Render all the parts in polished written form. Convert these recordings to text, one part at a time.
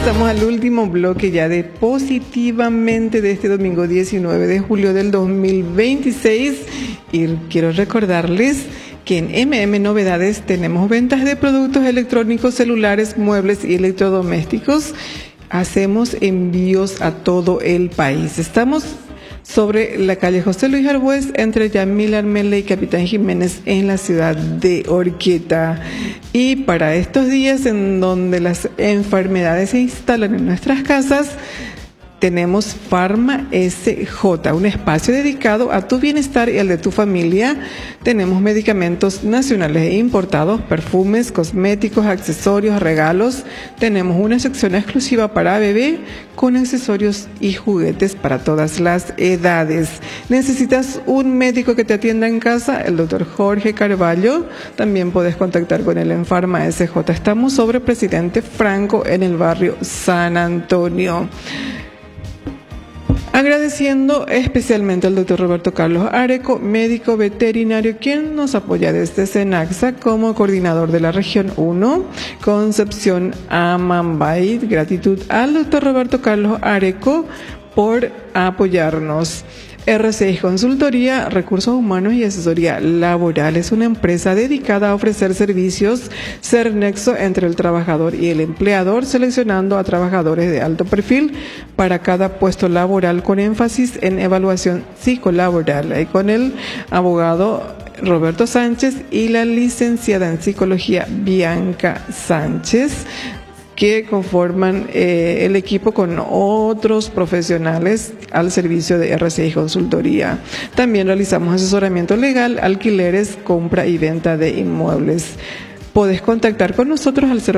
Pasamos al último bloque ya de Positivamente de este domingo 19 de julio del 2026 y quiero recordarles que en MM Novedades tenemos ventas de productos electrónicos, celulares, muebles y electrodomésticos. Hacemos envíos a todo el país. Estamos sobre la calle José Luis Arbues, entre Yamil Armela y Capitán Jiménez, en la ciudad de Orquieta. Y para estos días en donde las enfermedades se instalan en nuestras casas, tenemos Pharma SJ, un espacio dedicado a tu bienestar y al de tu familia. Tenemos medicamentos nacionales e importados, perfumes, cosméticos, accesorios, regalos. Tenemos una sección exclusiva para bebé con accesorios y juguetes para todas las edades. ¿Necesitas un médico que te atienda en casa? El doctor Jorge Carballo. También puedes contactar con él en Pharma SJ. Estamos sobre Presidente Franco en el barrio San Antonio. Agradeciendo especialmente al doctor Roberto Carlos Areco, médico veterinario, quien nos apoya desde Senaxa como coordinador de la región 1, Concepción Amambay. Gratitud al doctor Roberto Carlos Areco por apoyarnos. R6 Consultoría, Recursos Humanos y Asesoría Laboral es una empresa dedicada a ofrecer servicios, ser nexo entre el trabajador y el empleador, seleccionando a trabajadores de alto perfil para cada puesto laboral con énfasis en evaluación psicolaboral. Y con el abogado Roberto Sánchez y la licenciada en Psicología Bianca Sánchez, que conforman el equipo con otros profesionales al servicio de R6 Consultoría. También realizamos asesoramiento legal, alquileres, compra y venta de inmuebles. Podés contactar con nosotros al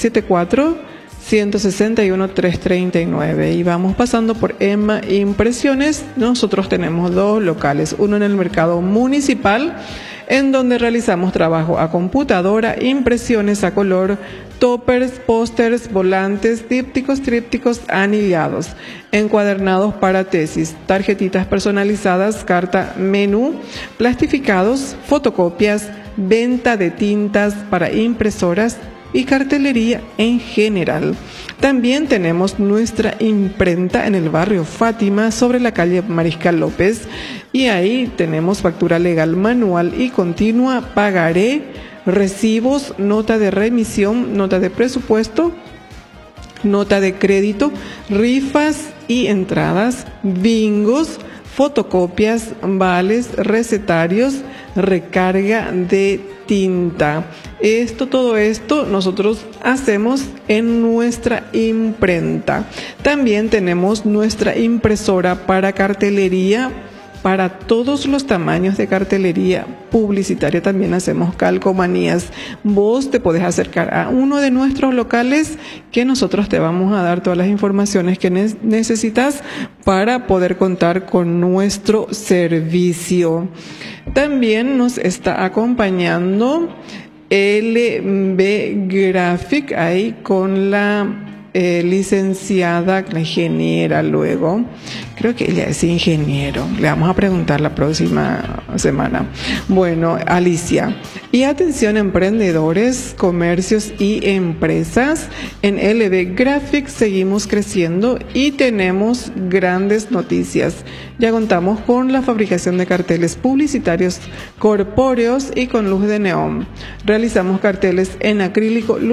0974-161-339. Y vamos pasando por Emma Impresiones. Nosotros tenemos 2 locales, uno en el mercado municipal, en donde realizamos trabajo a computadora, impresiones a color, toppers, pósters, volantes, dípticos, trípticos, anillados, encuadernados para tesis, tarjetitas personalizadas, carta menú, plastificados, fotocopias, venta de tintas para impresoras y cartelería en general. También tenemos nuestra imprenta en el barrio Fátima, sobre la calle Mariscal López, y ahí tenemos factura legal manual y continua, pagaré, recibos, nota de remisión, nota de presupuesto, nota de crédito, rifas y entradas, bingos, fotocopias, vales, recetarios, recarga de tinta. Todo esto nosotros hacemos en nuestra imprenta. También tenemos nuestra impresora para cartelería, para todos los tamaños de cartelería publicitaria. También hacemos calcomanías. Vos te podés acercar a uno de nuestros locales, que nosotros te vamos a dar todas las informaciones que necesitas para poder contar con nuestro servicio. También nos está acompañando LB Graphic, ahí con la licenciada, la ingeniera luego. Creo que ella es ingeniero. Le vamos a preguntar la próxima semana. Bueno, Alicia. Y atención, emprendedores, comercios y empresas. En LB Graphics seguimos creciendo y tenemos grandes noticias. Ya contamos con la fabricación de carteles publicitarios corpóreos y con luz de neón. Realizamos carteles en acrílico